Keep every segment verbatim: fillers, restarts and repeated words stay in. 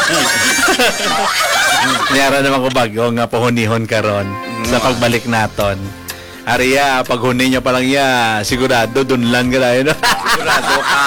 Niyara naman ko bago nga pahunihon karon sa pagbalik naton. Ariya, pag huni niya pa lang ya, sigurado dun lang ka na. Sigurado ka?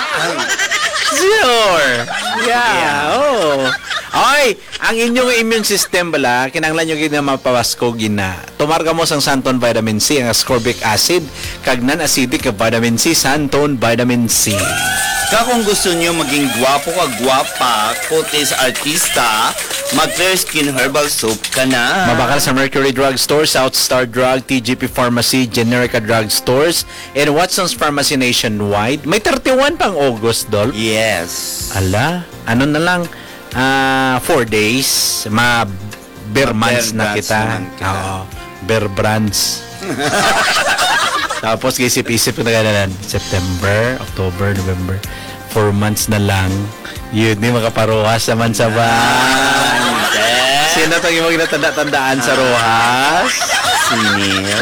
Sure. Yeah. yeah. Oh. Oy, ang inyong immune system bala, kinanglan nyo gina mapawasko gina. Tumar ka mo sang Santon Vitamin C, ang ascorbic acid, kag non-acidic ka Vitamin C, Santon Vitamin C. Ka kung gusto nyo maging gwapo ka gwapa, kutis artista, mag-Clear Skin Herbal Soap ka na. Mabakal sa Mercury Drug Store, South Star Drug, T G P Pharmacy, Generica Drug Stores, and Watson's Pharmacy nationwide. May thirty-one pang August, Dol. Yes. Ala, ano na lang, uh, four days, ma bear months na kita. Oo, bear brands. Tapos isip-isip na gano'n, September, October, November, four months na lang. Yun, di makaparuhas naman sa bahay. Sino itong yung magtatanda-tandaan sa ruhas? Sinil.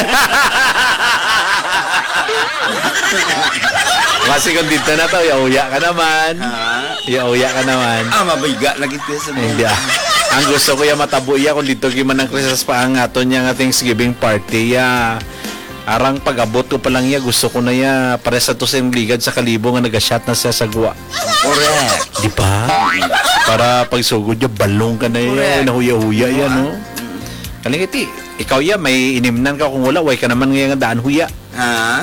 Kasi kung dito na to, yauya ka naman. Yauya ka naman. Ah, mabiga lagi ko sa Hindi ah. Ang gusto ko yung matabo iya kung dito giman ng Christmas pa ang aton niya ng Thanksgiving party ya. Arang pag-abot ko pa lang iya, gusto ko na ya para sa to sa ligad sa kalibo nga nag-shot na siya sa guwa. Correct. Di ba? Para pag sugod niya, balong ka na yan, nahuya-huya yan, no? Kalingiti, ikaw ya, may inimnan ka kung wala, way ka naman ngayon nga daan huya. Ha?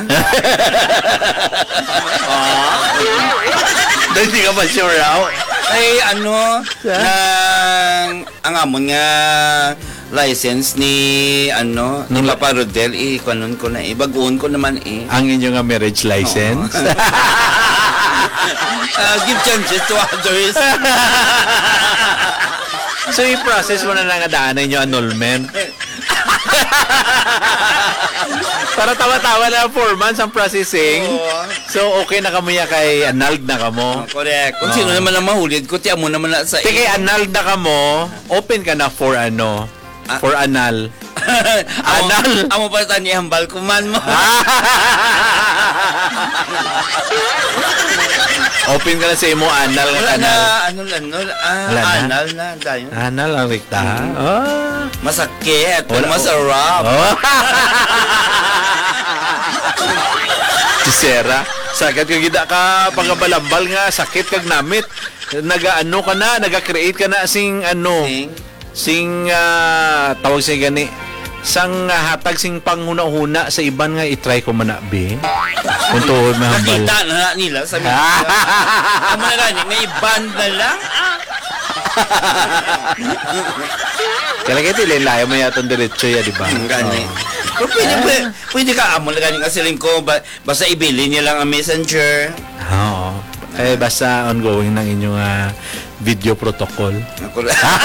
Dahil di ka pa sure raw. Ay, ano, nang, ang amon nga, license ni, ano, ni Papa Rodel, eh, kanon ko na, eh, baguon ko naman, eh. Ang inyong nga marriage license? uh, give chances to others. So, i-process mo na lang nga daanan yung annulment. Para tawa-tawa na four months ang processing. Oo. So, okay na kamo ya kay annulled na kamo. Oh, correct. Kung Oo. sino naman ang mahulid ko, tiyan mo naman na sa Kaya kay annulled na kamo, open ka na for ano? Ah. For anal. Anal. Amo pa tani hambal kuman mo. Open ka na sa imo anal nga Wala na, kanal. ano lang, no? Ah, Wala na? anal na, tayo. Anal ang rikta. Oh. Masakit, Wala- masarap. Oh. Sisera, sakit ka gida ka pagabalambal nga, sakit kag namit. Naga-ano ka na, naga-create ka na sing ano, Sing. sing uh, tawag sa gani, sang uh, hatag sing panghuna-huna sa iban nga i-try ko man na be. Kung tuhod mahambal. Nakita na nila sa media. Amo na gani, may band na lang. Kaya kaya tilayo mo yatong diretso ya, di ba? Gani. Pero pwede, pwede, pwede ka amo na gani kasi rin ko, ba, basta ibili niya lang ang messenger. Oo. Eh, basta ongoing ng inyong uh, video protocol. Ako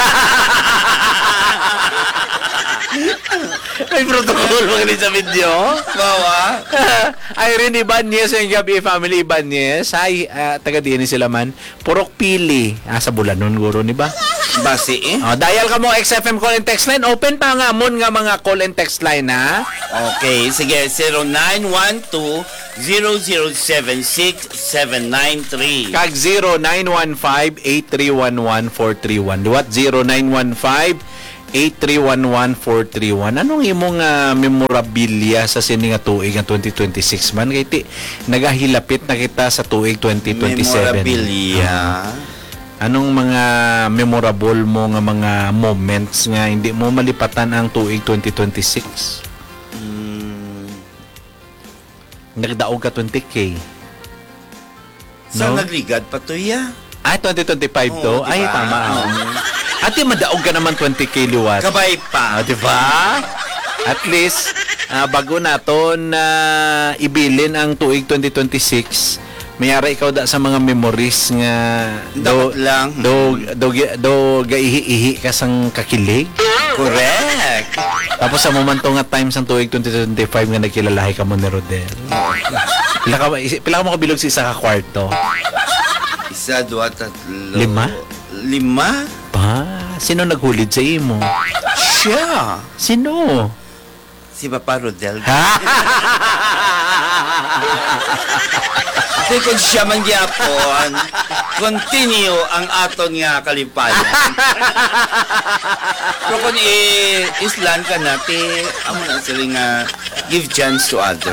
May protocol mga sa video. Bawa. Irene Ibanez, yung Gabi Family Ibanez. Hi, uh, taga din sila man. Purok Pili. Ah, sa Bulanon, guro, ni ba? Basi eh. Oh, dial ka mo, X F M call and text line. Open pa nga mon nga mga call and text line, ha? Okay, sige, zero nine one two zero zero seven six seven nine three. Kag zero nine one five eight three one one four three one. What? zero nine one five eight three one one four three one. Anong imong uh, memorabilia sa sini nga tuig nga twenty twenty-six man? Kaya ti, nagahilapit na kita sa tuig twenty twenty-seven. Memorabilia. Uh, anong mga memorable mo nga mga moments nga hindi mo malipatan ang tuig twenty twenty-six? Hmm. Nagdaog ka twenty K. Saan No? nagligad pa to ya? Ay, twenty twenty-five to? Oo, diba? Ay, tama. Oo. Ate, madaog ka naman twenty K liwat. Kabay pa. Ah, di ba? At least, ah, bago naton na ibilin ang tuig twenty twenty-six, mayara ikaw da sa mga memories nga do Dapat lang. do do, do gaihi-ihi ka sang kakilig. Correct. Tapos sa momento nga times ang tuig twenty twenty-five nga nagkilalahi ka mo ni Rodel. Pila ka ba- isi- pila ka mo kabilog sa isa ka kwarto? Isa, dua, tatlo. Lima? Lima? Pa, sino naghulid sa imo? Siya. Sino? Si Papa Rodel. Di kung siya man gyapon, continue ang aton nga kalipayan. Pero kung i-islan ka na, ti, amo na sila nga, give chance to others.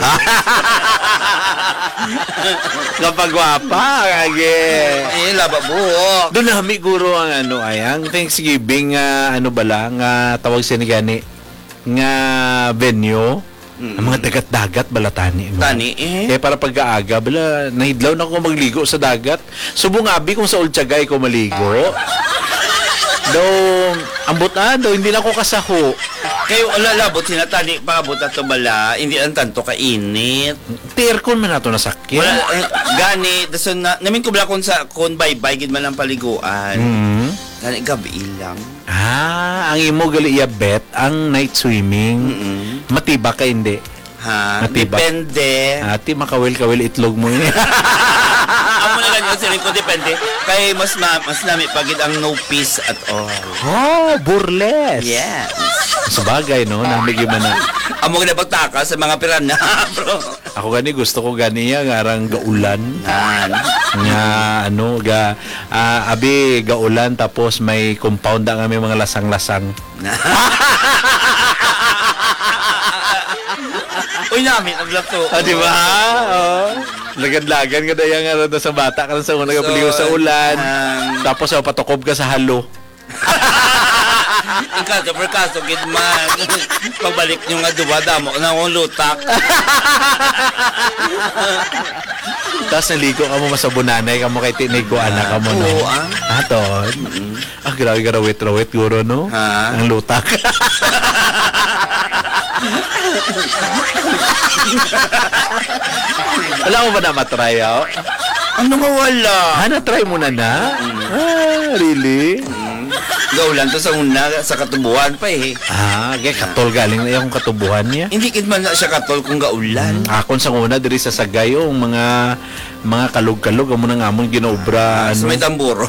Kapag gwapa, kage. Eh, laba buhok. Doon na kami guro ang ano ay ang Thanksgiving nga ano bala nga tawag siya ni gani nga venue. Mm. Ang mga dagat-dagat bala tani no. Tani eh. Kaya para pagkaaga bala nahidlaw na ko magligo sa dagat. Subong abi kung sa Ultiagay ko maligo. Do ambot na do hindi na ko kasaho. Kayo alalabot sinatani paabot ato bala, hindi ang tanto kainit. Aircon man nato nasakyan. Wala eh, gani dason na namin ko bala kon sa kon bye-bye gid man ang paliguan. Mm. Gani gabi lang. Ah, ang imo gali bet ang night swimming. Mm-mm. Matiba ka hindi. Ha, Matibak. depende. Ati makawil-kawil itlog mo yun. Amo na ganyan sa ko depende. Kay mas ma, mas nami pagid ang no peace at all. Oh, burles. Yes. Sabagay, no? Namigi man na. Amo na pagtaka sa mga pirana, bro. Ako gani, gusto ko gani ya, ngarang gaulan. Nan. Nga, ano, ga, ah, abi, gaulan, tapos may compound na kami mga lasang-lasang. Uy, namin ang lato. Ah, di ba? Oh. Lagad-lagan ka na yan nga rin sa bata ka na sa una So, kapaliw sa ulan. um, Tapos oh, patukob ka sa halo. Ang kaso per kaso, gid man. Pagbalik nyo nga duwa, damo na akong lutak. Tapos naligo ka mo masabunanay ka mo kay tinig ko anak ka mo, no? Oo, ah. Aton. Ah, grabe ka rawit-rawit, guro, no? Ha? Ang lutak. Wala mo ba na matry, oh? Ano nga wala? Ah, na-try mo na na? Ah, really? Mm. Gaulan to sa una, sa katubuhan pa eh. Ah, gaya katol galing na yung katubuhan niya. Hindi kid man na siya katol kung gaulan. Akon sa una diri sa Sagayo, ang mga mga kalog-kalog amo nang amon ginobra Sa ano. may tamburo.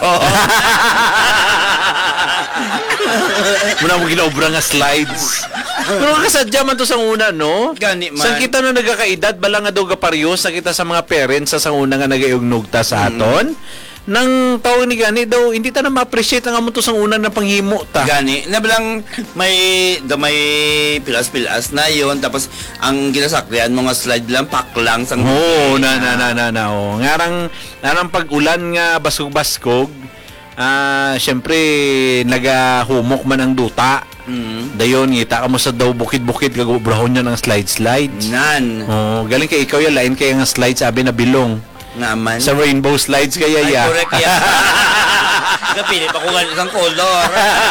Muna mo ginobra nga slides. Pero kasadya man to sa una, no? Gani man. Sa kita no nagakaedad bala nga daw gaparyos sa kita sa mga parents sa sang una nga nagayugnog ta sa aton. Nang tawag ni gani daw hindi ta na ma-appreciate ang amo to sang una na panghimo ta. Gani, na bilang may da may pilas-pilas na yon tapos ang ginasakrian mga slide lang pak lang sang Oo, na na na na na. Oh. Ngarang narang pag-ulan nga baskog-baskog. Ah, syempre nagahumok man ang duta. Mm. Dayon ngita ka mo sa daw bukid-bukid kagubrahon niya ng slide-slides. Nan. Oh, galing kay ikaw ya lain kay nga slides sabi na bilong. Naman. Sa rainbow slides kaya Ay, ya. correct yan. Kapilit ako nga isang color.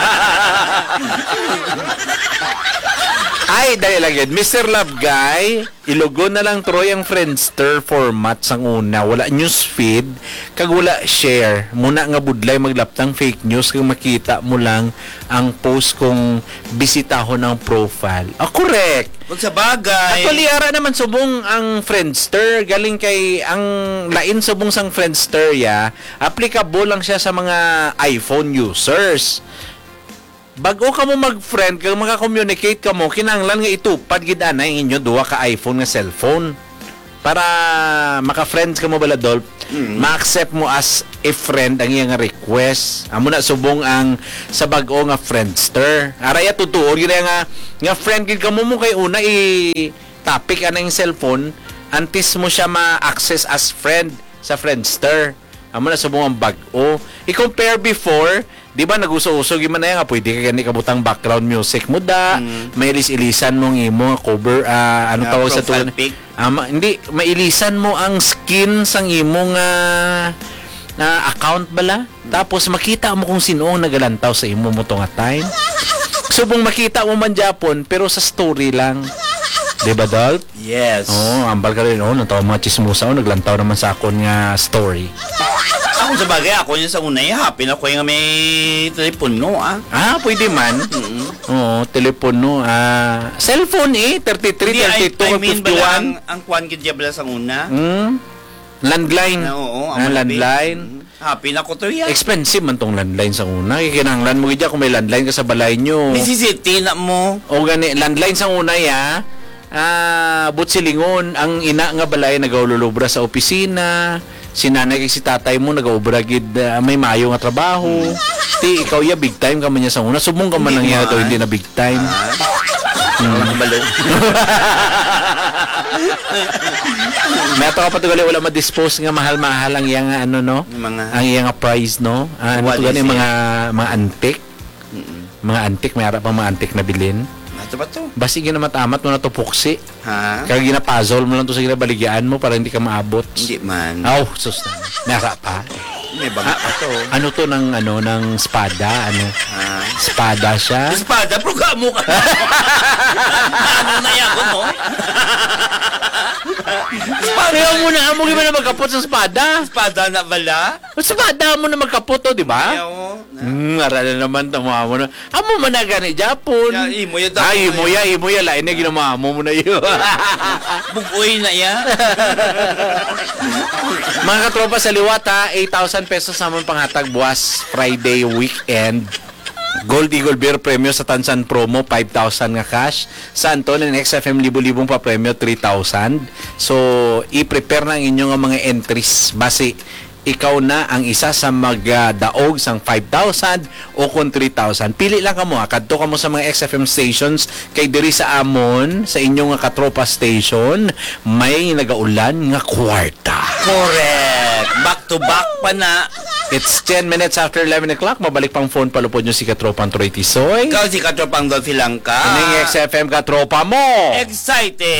Ay, dahil lang yun. mister Love Guy, ilugon na lang Troy ang Friendster format sang una. Wala news feed, kag wala share. Muna nga budlay maglaptang fake news kung makita mo lang ang post kung bisitahon ang profile. Ah, correct. Kung sa bagay. Actually, ara naman subong ang Friendster. Galing kay ang lain subong sang Friendster ya. Applicable lang siya sa mga iPhone users. Bago ka mo mag-friend, kung maka-communicate ka mo, kinanglan nga itupad gid anay inyo duwa ka iPhone nga cellphone. Para maka-friends ka mo bala Dolph, mm-hmm. ma-accept mo as a friend ang iyang request. Amo na subong ang sa bag-o nga Friendster. Araya tutuon gid nga nga friend gid ka mo mo kay una i topic ana yung cellphone, antes mo siya ma-access as friend sa Friendster. Amo na subong ang bag-o. I-compare before, di ba nag-uso-uso giman na yan nga pwede ka gani kabutang background music mo da, mm. may ilis-ilisan mo ng imo cover, uh, ano yeah, tawag sa tuwan? Um, hindi, mailisan mo ang skin sang imong uh, uh, account bala. Mm. Tapos makita mo kung sino ang nagalantaw sa imo mo to nga time. Subong makita mo man Japon, pero sa story lang. Di ba, Dolph? Yes. Oo, oh, ambal ka rin. Oo, oh, natawa mga chismosa. Oh, naglantaw naman sa akon nga story. Ako sa bagay, ako yun sa una, eh, happy na ko yung may telepono, ah. Ah, pwede man. Mm-hmm. Oo, telepono. Ah, cellphone eh. thirty-three, thirty-two, I mean, fifty-one. bala ang, ang kwan kidya bala sa una. Hmm? Landline. Na, oo, ah, landline. Mm, happy na ko to yan. Expensive man tong landline sa una. Kinanglan mo gidya kung may landline ka sa balay nyo. Necessity na mo. O gani, landline sa una ya. ah butsilingon ang ina nga balay nagaululubra sa opisina, si nanay kay si tatay mo nagaubra gid ah, may mayo nga trabaho. Ti ikaw ya big time ka man niya sa una, subong ka man Hindi nangyari man. to hindi na big time. Hmm. Balo. Meto ka patugali wala ma-dispose nga mahal-mahal ang iyang ano no, Yung mga- ang iyang price no. Ah, ano What to gani is it? mga mga antik, mga antik may ara pa mga antik na bilin. Ato ba to? Basi ginamatamat mo na to puksi. Ha? Kaya gina-puzzle mo lang to sa ginabaligyan mo para hindi ka maabot. Hindi man. Aw, sus na. Nara pa. May banga pa to. Ano to ng ano ng espada, ano? Ha? Espada siya. Espada, programo ka. Ano na yan mo? Kaya mo na amo gina magkapot sa espada. Espada na bala? Sa espada mo na magkapot to, di ba? Ayaw. Hmm, ara na naman tama mo na. Amo man na gani Japon. Ya, imo ya, Ay, dapo imo ya, imo ya lain na ginama mo na yun. Bugoy na ya. Mga katropa sa liwat ha, eight thousand pesos naman panghatag buwas Friday weekend. Gold Eagle Beer Premio sa Tansan Promo, five thousand nga cash. Sa Anton and X F M libo-libong pa premyo, three thousand. So, i-prepare na ang inyong mga entries. Base, ikaw na ang isa sa magdaog sang five thousand o kung three thousand. Pili lang ka mo. Ha? Kadto ka mo sa mga X F M stations kay diri sa Amon, sa inyong nga katropa station, may nagaulan nga kwarta. Correct. Back to back pa na. It's ten minutes after eleven o'clock. Mabalik pang phone. Palupod nyo si Katropang Troy Tisoy. Ikaw si Katropang Dolphy Langka. Ano yung X F M Katropa mo? Excited.